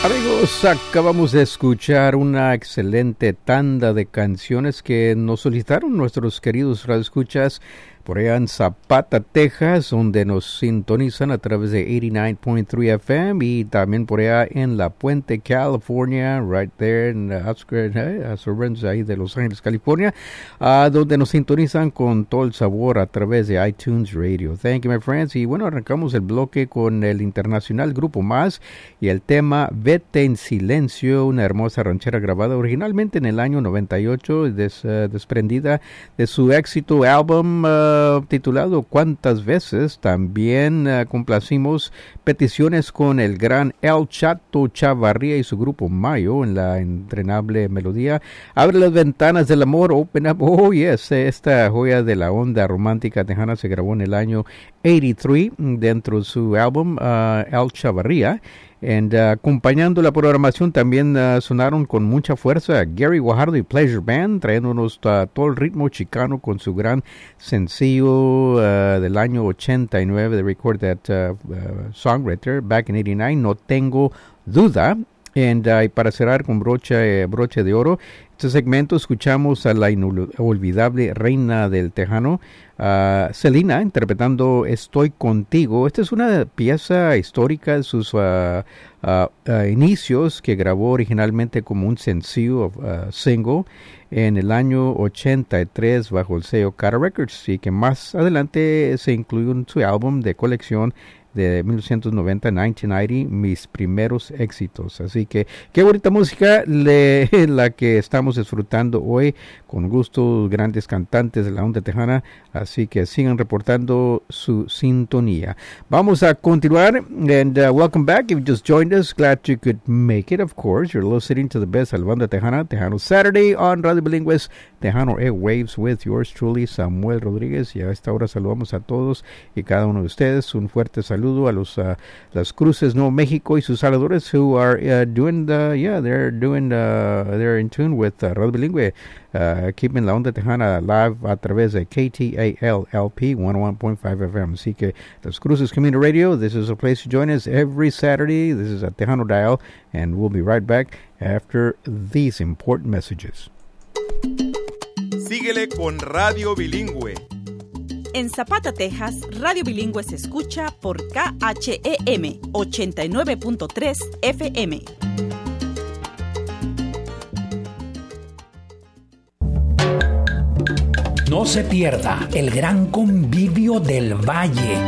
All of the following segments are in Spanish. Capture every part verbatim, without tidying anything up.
Amigos, acabamos de escuchar una excelente tanda de canciones que nos solicitaron nuestros queridos radioescuchas por allá en Zapata, Texas, donde nos sintonizan a través de ochenta y nueve punto tres F M, y también por allá en La Puente, California, right there in the outskirts, eh, suburbs ahí de Los Ángeles, California, uh, donde nos sintonizan con todo el sabor a través de iTunes Radio. Thank you, my friends. Y bueno, arrancamos el bloque con el internacional Grupo Más y el tema Vete en Silencio, una hermosa ranchera grabada originalmente en el año noventa y ocho, des, uh, desprendida de su éxito álbum uh, titulado Cuántas Veces. También uh, complacimos peticiones con el gran El Chato Chavarría y su grupo Mayo en la entrenable melodía Abre las ventanas del amor, Open Up. Oh yes, esta joya de la onda romántica tejana se grabó en el año ochenta y tres dentro de su álbum uh, El Chavarría. And, uh, acompañando la programación también uh, sonaron con mucha fuerza Gary Guajardo y Pleasure Band, trayéndonos uh, todo el ritmo chicano con su gran sencillo uh, del año ochenta y nueve de Record That uh, uh, Songwriter Back in eighty-nine, No Tengo Duda. And, uh, y para cerrar con broche, eh, broche de oro, este segmento escuchamos a la inolvidable reina del tejano, uh, Selena, interpretando Estoy Contigo. Esta es una pieza histórica de sus uh, uh, uh, inicios, que grabó originalmente como un sencillo uh, single en el año ochenta y tres bajo el sello Cata Records, y que más adelante se incluyó en su álbum de colección de mil novecientos noventa, mil novecientos noventa, Mis Primeros Éxitos. Así que qué bonita música le, la que estamos disfrutando hoy, con gustos grandes cantantes de la onda tejana, así que sigan reportando su sintonía. Vamos a continuar, and uh, welcome back. If you just joined us, glad you could make it. Of course, you're listening to the best de la banda tejana, Tejano Saturday on Radio Bilingües, Tejano Airwaves, with yours truly, Samuel Rodríguez. Y a esta hora saludamos a todos y cada uno de ustedes. Un fuerte saludo a los uh, las Cruces Nuevo México y sus saludadores who are uh, doing the yeah they're doing uh, they're in tune with uh, Radio Bilingüe, uh, keeping la onda tejana live a través de K T A L L P one oh one point five F M. Así que Las Cruces Community Radio, this is a place to join us every Saturday. This is a Tejano Dial, and we'll be right back after these important messages. Síguele con Radio Bilingüe. En Zapata, Texas, Radio Bilingüe se escucha por K H E M ochenta y nueve punto tres F M. No se pierda el gran convivio del Valle.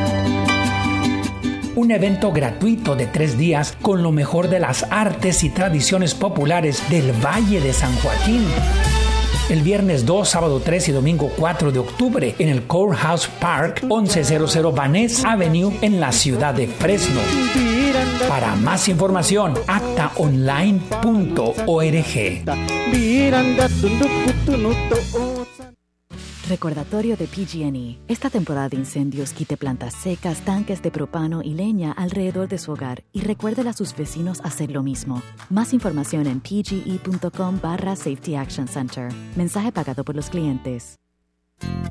Un evento gratuito de tres días con lo mejor de las artes y tradiciones populares del Valle de San Joaquín. El viernes dos, sábado tres y domingo cuatro de octubre en el Courthouse Park, once cien Van Ness Avenue en la ciudad de Fresno. Para más información, acta online punto org. Recordatorio de P G and E. Esta temporada de incendios quite plantas secas, tanques de propano y leña alrededor de su hogar y recuérdele a sus vecinos hacer lo mismo. Más información en pge.com barra Safety Action Center. Mensaje pagado por los clientes.